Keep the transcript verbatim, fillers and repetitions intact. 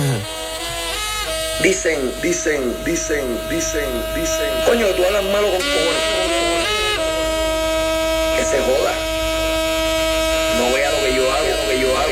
Dicen, dicen, dicen, dicen, dicen. Coño, tú hablas malo con cojones. Que se joda.